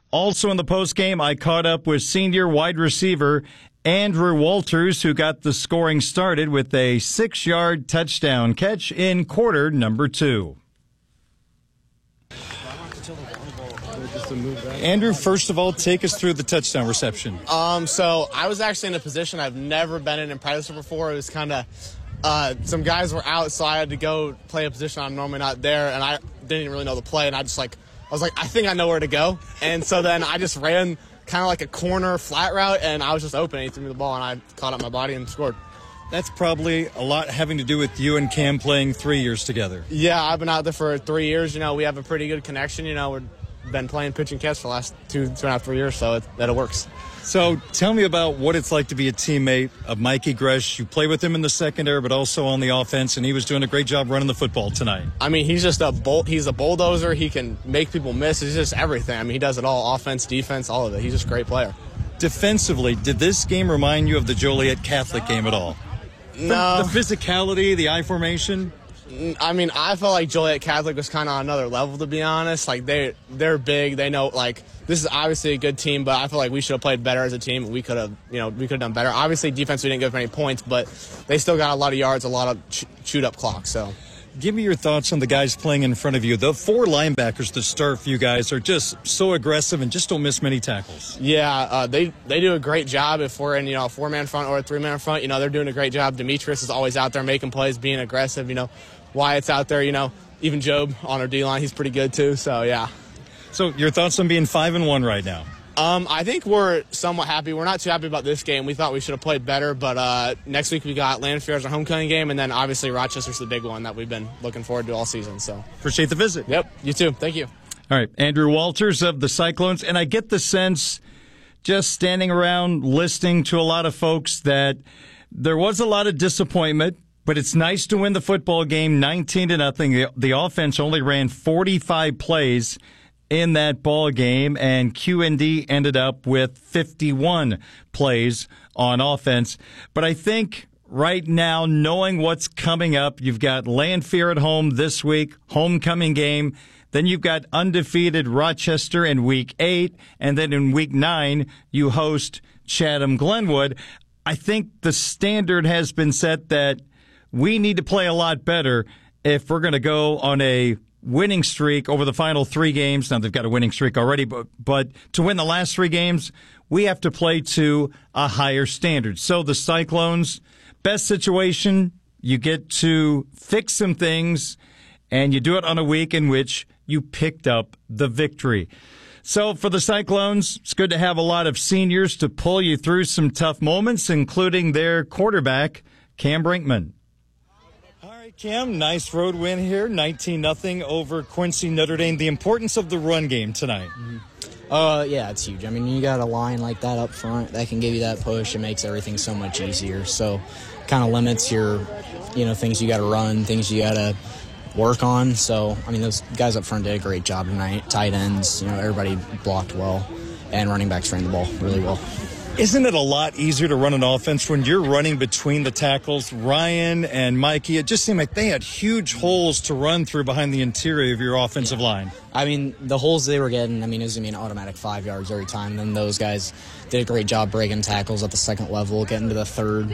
Also in the postgame, I caught up with senior wide receiver Andrew Walters, who got the scoring started with a 6-yard touchdown catch in quarter number 2. Andrew, first of all, take us through the touchdown reception. So I was actually in a position I've never been in practice before. It was kind of some guys were out, so I had to go play a position I'm normally not there, and I didn't really know the play, and I was like, I think I know where to go. And so then I just ran kind of like a corner flat route, and I was just open. He threw me the ball, and I caught up my body and scored. That's probably a lot having to do with you and Cam playing 3 years together. Yeah, I've been out there for 3 years. We have a pretty good connection. We've been playing pitch and catch for the last 2.5 years, so that it works. So tell me about what it's like to be a teammate of Mikey Gresh. You play with him in the secondary, but also on the offense, and he was doing a great job running the football tonight. I mean, he's just he's a bulldozer. He can make people miss. He's just everything. I mean, he does it all, offense, defense, all of it. He's just a great player. Defensively, did this game remind you of the Joliet Catholic game at all? No. The physicality, the I formation? I mean, I felt like Joliet Catholic was kind of on another level, to be honest. Like, they're big. They know, this is obviously a good team, but I feel like we should have played better as a team. We could have done better. Obviously, defense, we didn't give many points, but they still got a lot of yards, a lot of chewed up clock, so. Give me your thoughts on the guys playing in front of you. The 4 linebackers that start for you guys are just so aggressive and just don't miss many tackles. Yeah, they do a great job if we're in a 4-man front or a 3-man front. They're doing a great job. Demetrius is always out there making plays, being aggressive. Wyatt's out there. Even Job on our D-line, he's pretty good too. So yeah. So your thoughts on being 5-1 right now? I think we're somewhat happy. We're not too happy about this game. We thought we should have played better, but next week we got Lanphier as our homecoming game, and then obviously Rochester's the big one that we've been looking forward to all season. So appreciate the visit. Yep, you too. Thank you. All right, Andrew Walters of the Cyclones, and I get the sense just standing around listening to a lot of folks that there was a lot of disappointment, but it's nice to win the football game 19-0. The offense only ran 45 plays in that ball game, and QND ended up with 51 plays on offense. But I think right now, knowing what's coming up, you've got Lanphier at home this week, homecoming game. Then you've got undefeated Rochester in Week 8, and then in Week 9, you host Chatham-Glenwood. I think the standard has been set that we need to play a lot better if we're going to go on a winning streak over the final 3 games. Now, they've got a winning streak already, but to win the last 3 games, we have to play to a higher standard. So the Cyclones, best situation, you get to fix some things, and you do it on a week in which you picked up the victory. So for the Cyclones, it's good to have a lot of seniors to pull you through some tough moments, including their quarterback, Cam Brinkman. Cam, nice road win here, 19-0 over Quincy Notre Dame. The importance of the run game tonight. Yeah, it's huge. I mean, you got a line like that up front that can give you that push. It makes everything so much easier. So kind of limits your, things you got to run, things you got to work on. So, I mean, those guys up front did a great job tonight. Tight ends, everybody blocked well, and running backs ran the ball really well. Isn't it a lot easier to run an offense when you're running between the tackles? Ryan and Mikey, it just seemed like they had huge holes to run through behind the interior of your offensive line. I mean, the holes they were getting, it was going to be an automatic 5 yards every time. Then those guys did a great job breaking tackles at the second level, getting to the third.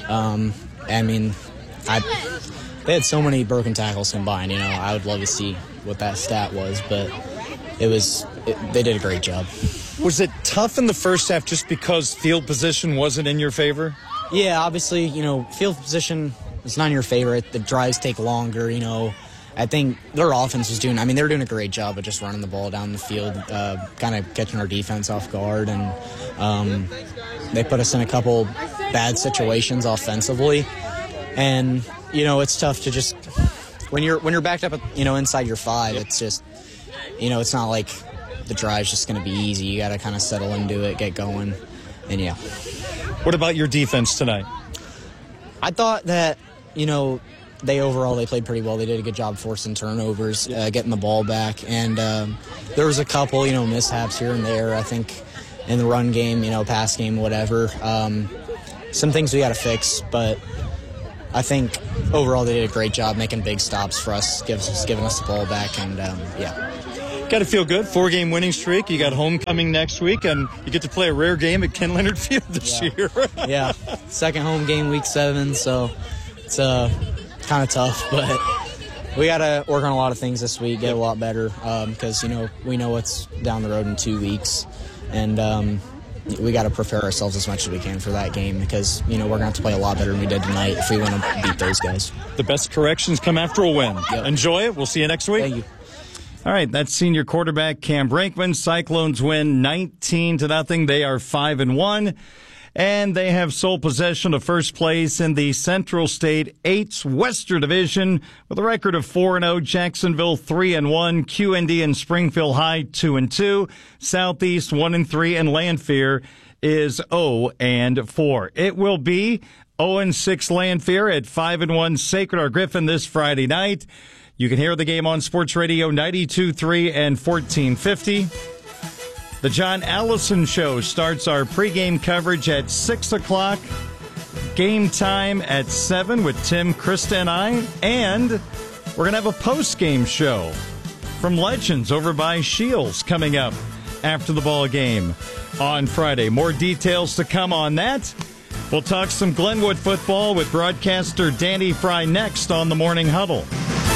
They had so many broken tackles combined. I would love to see what that stat was, but they did a great job. Was it tough in the first half just because field position wasn't in your favor? Yeah, obviously, field position is not in your favor. The drives take longer, I think their offense was doing a great job of just running the ball down the field, kind of catching our defense off guard, and they put us in a couple bad situations offensively. And, it's tough to just when you're backed up, inside your 5, it's just, it's not like the drive's just going to be easy. You got to kind of settle into it, get going, and yeah. What about your defense tonight? I thought that, they played pretty well. They did a good job forcing turnovers, getting the ball back, and there was a couple, mishaps here and there, I think, in the run game, pass game, whatever. Some things we got to fix, but I think overall they did a great job making big stops for us, giving us the ball back, and yeah. Got to feel good. 4-game winning streak. You got homecoming next week, and you get to play a rare game at Ken Leonard Field this year. Yeah, second home game, week 7, so it's kind of tough, but we got to work on a lot of things this week, get a lot better, because, we know what's down the road in 2 weeks, and we got to prepare ourselves as much as we can for that game because, we're going to have to play a lot better than we did tonight if we want to beat those guys. The best corrections come after a win. Yep. Enjoy it. We'll see you next week. Thank you. All right, that's senior quarterback Cam Brinkman. Cyclones win 19-0. They are 5-1, and they have sole possession of first place in the Central State 8's Western Division with a record of 4-0. Jacksonville 3-1, QND and Springfield High 2-2, Southeast 1-3, and Lanphier is 0-4. It will be 0-6 Lanphier at 5-1 Sacred Heart Griffin this Friday night. You can hear the game on Sports Radio 92.3 and 1450. The John Allison Show starts our pregame coverage at 6 o'clock. Game time at 7 with Tim, Krista, and I. And we're going to have a postgame show from Legends over by Shields coming up after the ball game on Friday. More details to come on that. We'll talk some Glenwood football with broadcaster Danny Fry next on the Morning Huddle.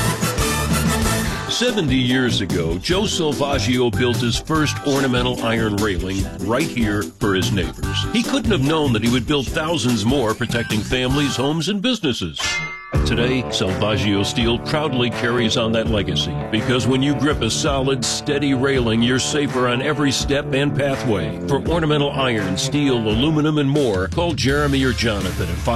70 years ago, Joe Salvaggio built his first ornamental iron railing right here for his neighbors. He couldn't have known that he would build thousands more protecting families, homes, and businesses. Today, Salvaggio Steel proudly carries on that legacy because when you grip a solid, steady railing, you're safer on every step and pathway. For ornamental iron, steel, aluminum, and more, call Jeremy or Jonathan at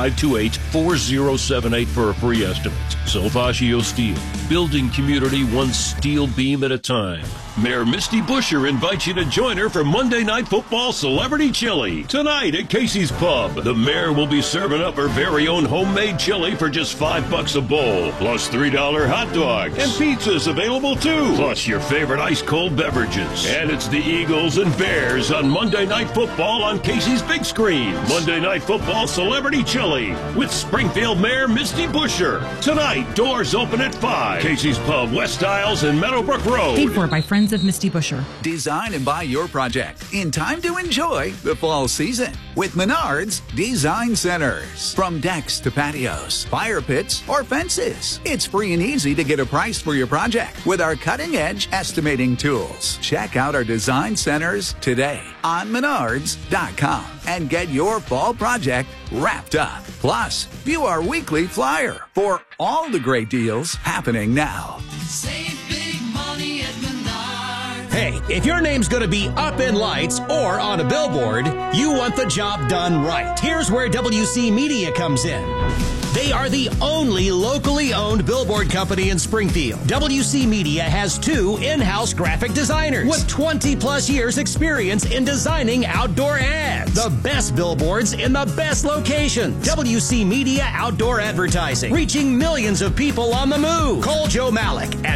528-4078 for a free estimate. Salvaggio Steel, building community one steel beam at a time. Mayor Misty Buscher invites you to join her for Monday Night Football Celebrity Chili. Tonight at Casey's Pub, the mayor will be serving up her very own homemade chili for just $5 a bowl, plus $3 hot dogs. And pizza's available too, plus your favorite ice-cold beverages. And it's the Eagles and Bears on Monday Night Football on Casey's big screen. Monday Night Football Celebrity Chili with Springfield Mayor Misty Buscher. Tonight, doors open at 5. Casey's Pub, West Isles and Meadowbrook Road. Paid for by Friends of Misty Buscher. Design and buy your project in time to enjoy the fall season with Menards Design Centers. From decks to patios, fire pits, or fences, it's free and easy to get a price for your project with our cutting-edge estimating tools. Check out our design centers today on Menards.com and get your fall project wrapped up. Plus, view our weekly flyer for all the great deals happening now. Save big money at Menards. Hey, if your name's going to be up in lights or on a billboard, you want the job done right. Here's where WC Media comes in. They are the only locally owned billboard company in Springfield. WC Media has 2 in-house graphic designers with 20-plus years experience in designing outdoor ads. The best billboards in the best locations. WC Media Outdoor Advertising, reaching millions of people on the move. Call Joe Malik at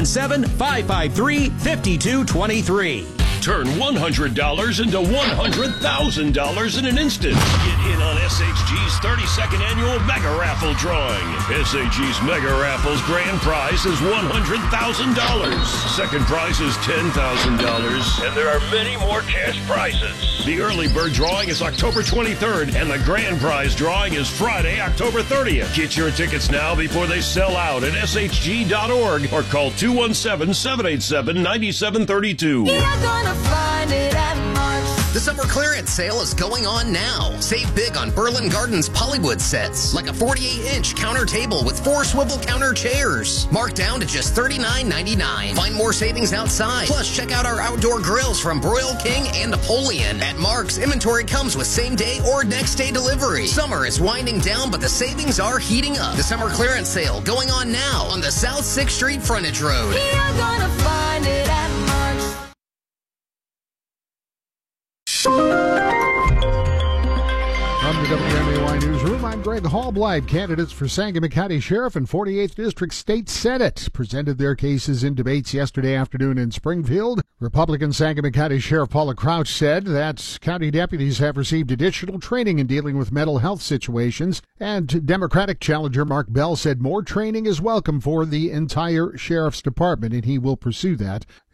217-553-5223. Turn $100 into $100,000 in an instant. Get in on SHG's 32nd annual Mega Raffle drawing. SHG's Mega Raffle's grand prize is $100,000. Second prize is $10,000. And there are many more cash prizes. The early bird drawing is October 23rd, and the grand prize drawing is Friday, October 30th. Get your tickets now before they sell out at shg.org or call 217-787-9732. Find it at Mark's. The summer clearance sale is going on now. Save big on Berlin Gardens Pollywood sets, like a 48-inch counter table with 4 swivel counter chairs. Marked down to just $39.99. Find more savings outside. Plus, check out our outdoor grills from Broil King and Napoleon. At Mark's, inventory comes with same-day or next-day delivery. Summer is winding down, but the savings are heating up. The summer clearance sale going on now on the South 6th Street Frontage Road. You're gonna find it at Mark's. From the WMAY Newsroom, I'm Greg Hallblight. Candidates for Sangamon County Sheriff and 48th District State Senate presented their cases in debates yesterday afternoon in Springfield. Republican Sangamon County Sheriff Paula Crouch said that county deputies have received additional training in dealing with mental health situations, and Democratic challenger Mark Bell said more training is welcome for the entire Sheriff's Department, and he will pursue that.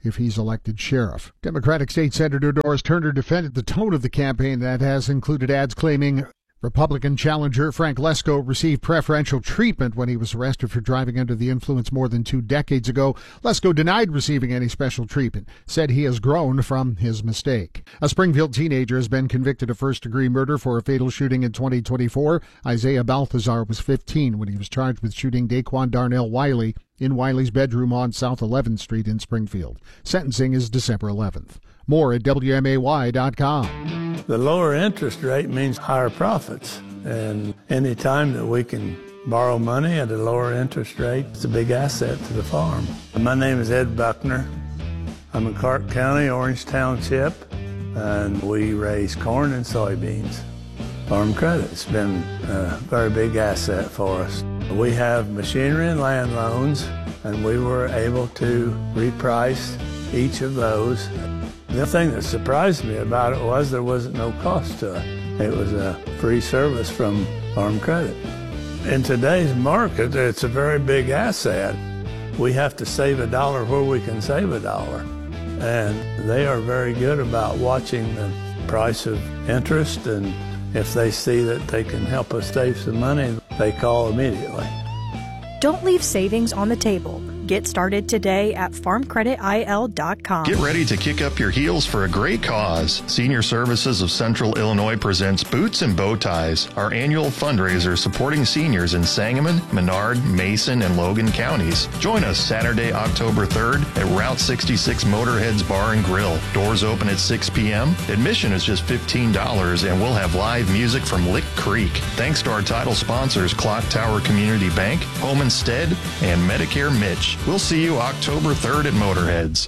if he's elected sheriff. Democratic State Senator Doris Turner defended the tone of the campaign that has included ads claiming Republican challenger Frank Lesko received preferential treatment when he was arrested for driving under the influence more than 2 decades ago. Lesko denied receiving any special treatment, said he has grown from his mistake. A Springfield teenager has been convicted of first-degree murder for a fatal shooting in 2024. Isaiah Balthazar was 15 when he was charged with shooting Daquan Darnell Wiley in Wiley's bedroom on South 11th Street in Springfield. Sentencing is December 11th. More at WMAY.com. The lower interest rate means higher profits. And any time that we can borrow money at a lower interest rate, it's a big asset to the farm. My name is Ed Buckner. I'm in Clark County, Orange Township, and we raise corn and soybeans. Farm Credit's been a very big asset for us. We have machinery and land loans, and we were able to reprice each of those. The thing that surprised me about it was there wasn't no cost to it. It was a free service from Farm Credit. In today's market, it's a very big asset. We have to save a dollar where we can save a dollar. And they are very good about watching the price of interest, and if they see that they can help us save some money, they call immediately. Don't leave savings on the table. Get started today at farmcreditil.com. Get ready to kick up your heels for a great cause. Senior Services of Central Illinois presents Boots and Bow Ties, our annual fundraiser supporting seniors in Sangamon, Menard, Mason, and Logan counties. Join us Saturday, October 3rd at Route 66 Motorheads Bar and Grill. Doors open at 6 p.m. Admission is just $15, and we'll have live music from Lick Creek. Thanks to our title sponsors, Clock Tower Community Bank, Home Instead, and Medicare Mitch. We'll see you October 3rd at Motorheads.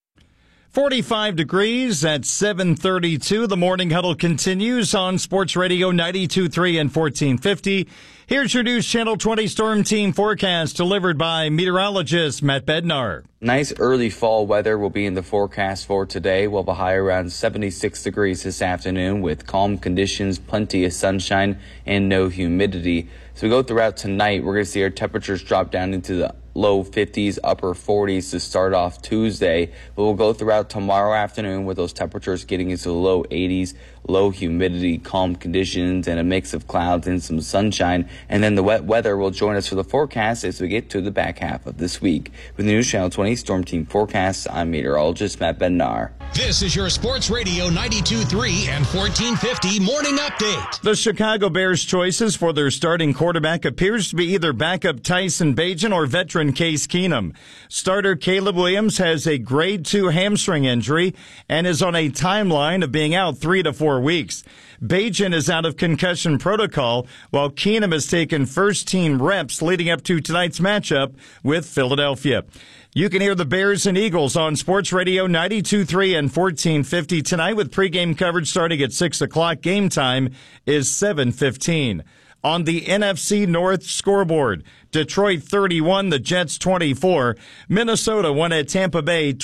45 degrees at 7:32. The Morning Huddle continues on Sports Radio 92.3 and 1450. Here's your News Channel 20 Storm Team forecast delivered by meteorologist Matt Bednar. Nice early fall weather will be in the forecast for today. We'll have a high around 76 degrees this afternoon with calm conditions, plenty of sunshine, and no humidity. So we go throughout tonight, we're going to see our temperatures drop down into the low 50s, upper 40s to start off Tuesday. But we'll go throughout tomorrow afternoon with those temperatures getting into the low 80s, low humidity, calm conditions, and a mix of clouds and some sunshine. And then the wet weather will join us for the forecast as we get to the back half of this week. With the News Channel 20 Storm Team forecast, I'm meteorologist Matt Bednar. This is your Sports Radio 92.3 and 1450 Morning Update. The Chicago Bears' choices for their starting quarterback appears to be either backup Tyson Bagent or veteran Case Keenum. Starter Caleb Williams has a grade 2 hamstring injury and is on a timeline of being out 3 to 4 weeks. Bagent is out of concussion protocol, while Keenum has taken first-team reps leading up to tonight's matchup with Philadelphia. You can hear the Bears and Eagles on Sports Radio 92.3 and 1450 tonight with pregame coverage starting at 6 o'clock. Game time is 7:15. On the NFC North scoreboard, Detroit 31, the Jets 24. Minnesota won at Tampa Bay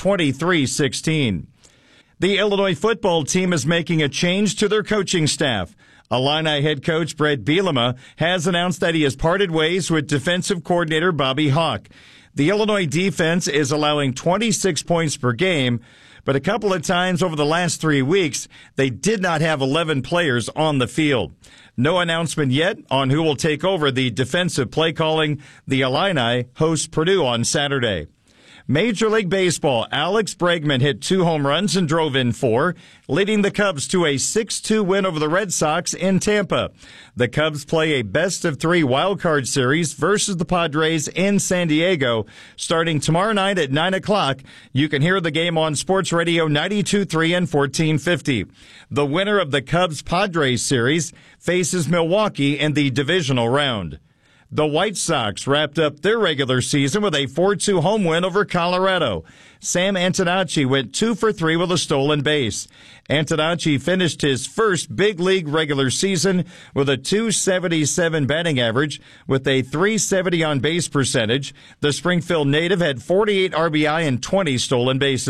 23-16. The Illinois football team is making a change to their coaching staff. Illini head coach Brett Bielema has announced that he has parted ways with defensive coordinator Bobby Hauck. The Illinois defense is allowing 26 points per game, but a couple of times over the last 3 weeks, they did not have 11 players on the field. No announcement yet on who will take over the defensive play calling. The Illini host Purdue on Saturday. Major League Baseball, Alex Bregman hit 2 home runs and drove in 4, leading the Cubs to a 6-2 win over the Red Sox in Tampa. The Cubs play a best-of-3 wildcard series versus the Padres in San Diego, starting tomorrow night at 9 o'clock. You can hear the game on Sports Radio 92.3 and 1450. The winner of the Cubs-Padres series faces Milwaukee in the divisional round. The White Sox wrapped up their regular season with a 4-2 home win over Colorado. Sam Antonacci went 2 for 3 with a stolen base. Antonacci finished his first big league regular season with a .277 batting average with a .370 on base percentage. The Springfield native had 48 RBI and 20 stolen bases.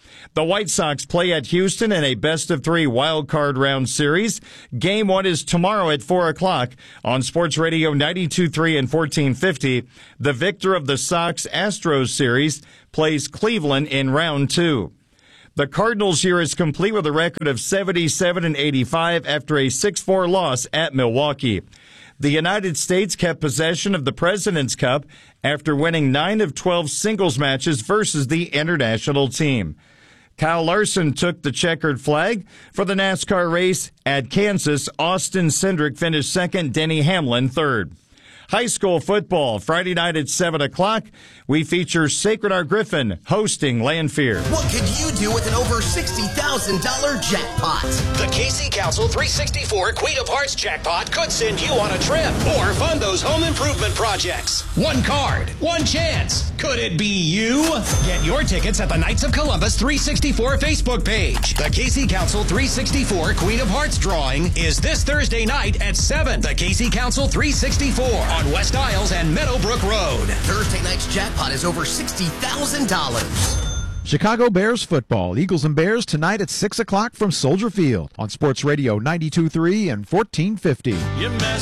The White Sox play at Houston in a best-of-3 wild-card round series. Game 1 is tomorrow at 4 o'clock on Sports Radio 92.3 and 1450. The victor of the Sox-Astros series plays Cleveland in round 2. The Cardinals' year is complete with a record of 77-85 after a 6-4 loss at Milwaukee. The United States kept possession of the President's Cup after winning 9 of 12 singles matches versus the international team. Kyle Larson took the checkered flag for the NASCAR race at Kansas. Austin Cindric finished second, Denny Hamlin third. High school football, Friday night at 7 o'clock. We feature Sacred Heart Griffin hosting Lanphier. What could you do with an over $60,000 jackpot? The KC Council 364 Queen of Hearts jackpot could send you on a trip or fund those home improvement projects. One card, one chance. Could it be you? Get your tickets at the Knights of Columbus 364 Facebook page. The KC Council 364 Queen of Hearts drawing is this Thursday night at 7. The KC Council 364 on West Isles and Meadowbrook Road. Thursday night's jackpot is over $60,000. Chicago Bears football. Eagles and Bears tonight at 6 o'clock from Soldier Field on Sports Radio 92.3 and 1450.